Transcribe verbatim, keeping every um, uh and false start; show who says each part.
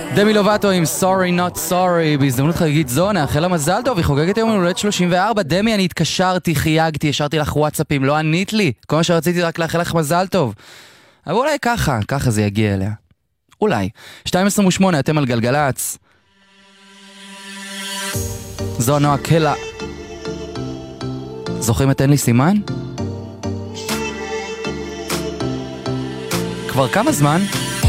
Speaker 1: דמי לובטו עם Sorry Not Sorry. בהזדמנות חגיגית זו נאחל לה מזל טוב, היא חוגגת היום הולדת שלושים וארבע. דמי, אני התקשרתי, חייגתי, השארתי לך וואטסאפים, לא ענית לי. כל מה שרציתי רק לאחל לך מזל טוב. אבל אולי ככה, ככה זה יגיע אליה. אולי. שתיים עשרים ושמונה, אתם על גלגלץ. זו נועה קלה. זוכרים את אין לי סימן? כבר כמה זמן?